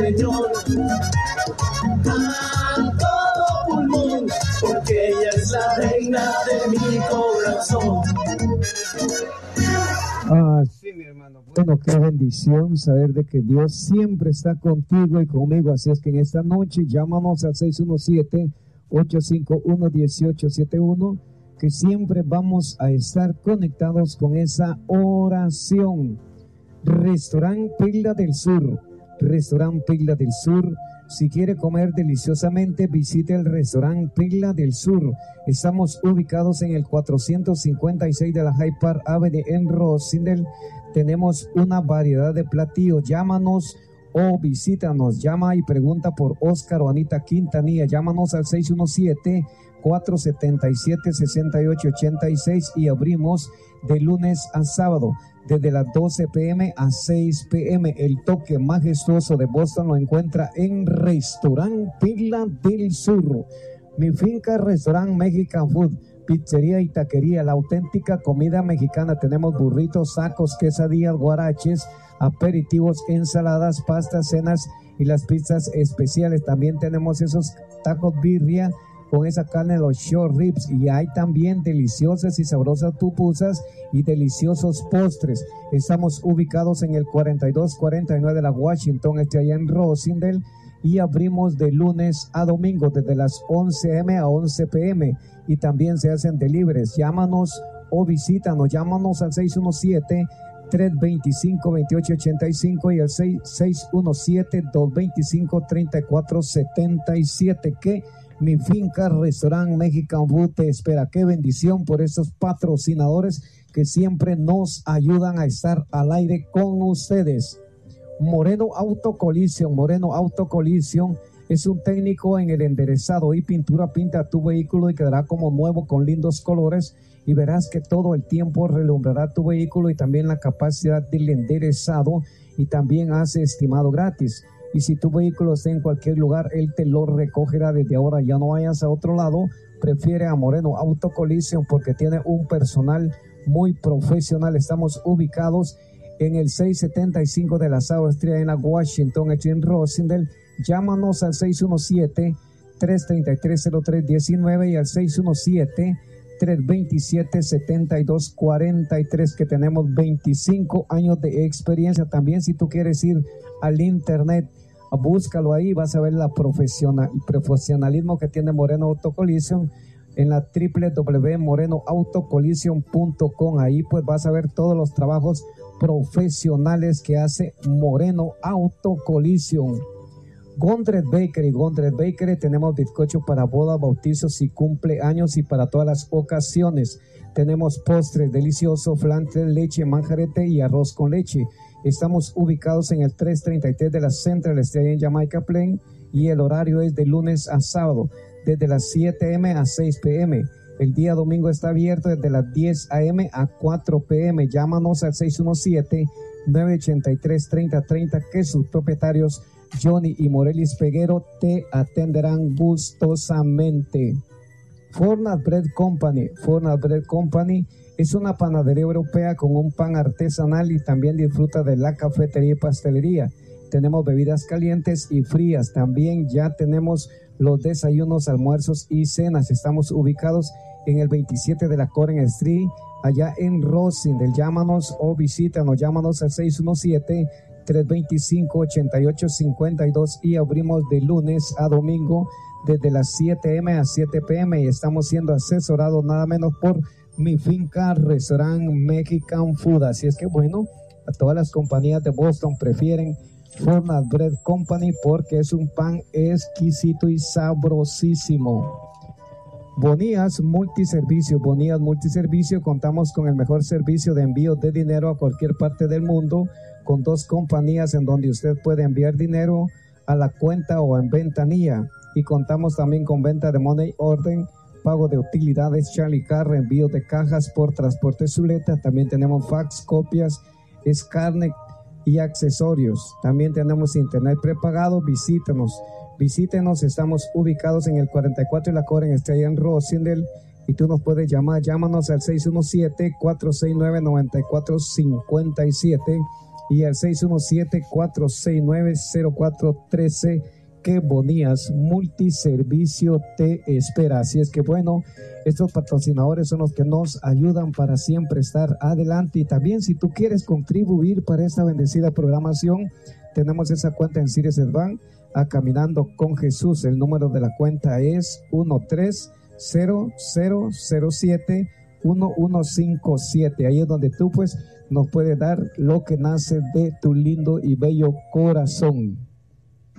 Señor, a todo pulmón, porque ella es la reina de mi corazón. Sí, mi hermano. Bueno, qué bendición saber de que Dios siempre está contigo y conmigo. Así es que en esta noche llámanos al 617-851-1871, que siempre vamos a estar conectados con esa oración. Restaurante Perla del Sur. Restaurante Perla del Sur. Si quiere comer deliciosamente, visite el restaurante Perla del Sur. Estamos ubicados en el 456 de la Hyde Park Avenue en Rosendale. Tenemos una variedad de platillos. Llámanos o visítanos. Llama y pregunta por Oscar o Anita Quintanilla. Llámanos al 617-477-6886 y abrimos de lunes a sábado, desde las 12 p.m. a 6 p.m. El toque majestuoso de Boston lo encuentra en Restaurant Perla del Sur. Mi finca, Restaurant Mexican Food, pizzería y taquería, la auténtica comida mexicana. Tenemos burritos, tacos, quesadillas, guaraches, aperitivos, ensaladas, pastas, cenas y las pizzas especiales. También tenemos esos tacos birria con esa carne de los short ribs, y hay también deliciosas y sabrosas pupusas y deliciosos postres. Estamos ubicados en el 4249 de la Washington, allá en Rosendale, y abrimos de lunes a domingo desde las 11 a.m. a 11 p.m. y también se hacen deliveries. Llámanos o visítanos. Llámanos al 617-325-2885 y al 617-225-3477. Que mi finca, Restaurant Mexican Food te espera. Qué bendición por estos patrocinadores que siempre nos ayudan a estar al aire con ustedes. Moreno Auto Collision. Moreno Auto Collision es un técnico en el enderezado y pintura. Pinta tu vehículo y quedará como nuevo con lindos colores, y verás que todo el tiempo relumbrará tu vehículo, y también la capacidad del enderezado, y también hace estimado gratis. Y si tu vehículo está en cualquier lugar, él te lo recogerá. Desde ahora ya no vayas a otro lado, prefiere a Moreno Auto Collision porque tiene un personal muy profesional. Estamos ubicados en el 675 de la South Street en la Washington, aquí en Rosendale. Llámanos al 617-333-0319 y al 617-327-7243, que tenemos 25 años de experiencia. También si tú quieres ir al internet, búscalo ahí, vas a ver el profesionalismo que tiene Moreno Auto Collision en la www.morenoautocollision.com. Ahí pues vas a ver todos los trabajos profesionales que hace Moreno Auto Collision. Gondred Bakery. Gondred Bakery, tenemos bizcocho para bodas, bautizos y cumpleaños, y para todas las ocasiones. Tenemos postres deliciosos, flan de leche, manjarete y arroz con leche. Estamos ubicados en el 333 de la Central Street en Jamaica Plain, y el horario es de lunes a sábado, desde las 7 a.m. a 6 p.m. El día domingo está abierto desde las 10 a.m. a 4 p.m. Llámanos al 617-983-3030, que sus propietarios Johnny y Morelis Peguero te atenderán gustosamente. Fornat Bread Company. Fornat Bread Company es una panadería europea con un pan artesanal, y también disfruta de la cafetería y pastelería. Tenemos bebidas calientes y frías. También ya tenemos los desayunos, almuerzos y cenas. Estamos ubicados en el 27 de la Coren Street, allá en Rosendale. Llámanos o visítanos. Llámanos al 617-325-8852 y abrimos de lunes a domingo desde las 7 a.m. a 7 p.m. y estamos siendo asesorados nada menos por mi finca, Restaurant Mexican Food. Así es que bueno, a todas las compañías de Boston prefieren Fornat Bread Company porque es un pan exquisito y sabrosísimo. Bonías Multiservicio. Bonías Multiservicio, contamos con el mejor servicio de envío de dinero a cualquier parte del mundo, con 2 compañías en donde usted puede enviar dinero a la cuenta o en ventanilla, y contamos también con venta de money order, pago de utilidades, Charlie Car, envío de cajas por transporte Zuleta. También tenemos fax, copias, escáner y accesorios. También tenemos internet prepagado. Visítenos, estamos ubicados en el 44 de la Coren Street en Rosendale, y tú nos puedes llamar. Llámanos al 617-469-9457 y al 617-469-0413. Que Bonías Multiservicio te espera. Así es que bueno, estos patrocinadores son los que nos ayudan para siempre estar adelante. Y también si tú quieres contribuir para esta bendecida programación, tenemos esa cuenta en Citizens Bank, a Caminando con Jesús. El número de la cuenta es 1300071157. Ahí es donde tú pues nos puedes dar lo que nace de tu lindo y bello corazón.